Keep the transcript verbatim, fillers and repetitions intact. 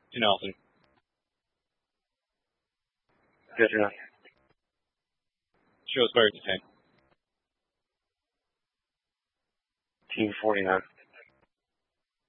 To Nelson. Good enough. Show us better to ten. Team forty-nine.